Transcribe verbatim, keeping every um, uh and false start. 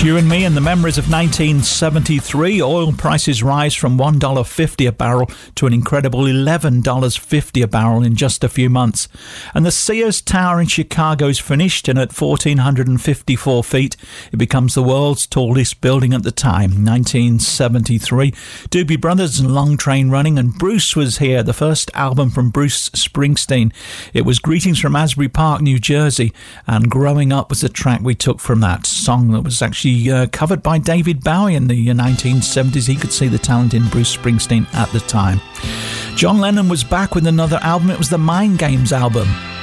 You and Me and the memories of nineteen seventy-three. Oil prices rise from one dollar fifty a barrel to an incredible eleven dollars fifty a barrel in just a few months. And the Sears Tower in Chicago is finished, and at one thousand four hundred fifty-four feet, it becomes the world's tallest building at the time, nineteen seventy-three. Doobie Brothers and Long Train Running, and Bruce was here, the first album from Bruce Springsteen. It was Greetings from Asbury Park, New Jersey, and Growing Up was the track we took from that song that was actually Uh, covered by David Bowie in the uh, nineteen seventies. He could see the talent in Bruce Springsteen at the time. John Lennon was back with another album. It was the Mind Games album.